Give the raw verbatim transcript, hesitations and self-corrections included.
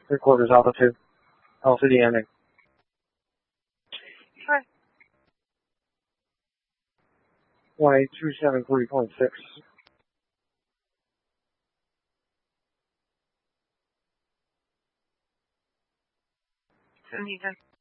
Three quarters altitude. L C D ending. Hi. one eight two seven three point six. seventy-seven.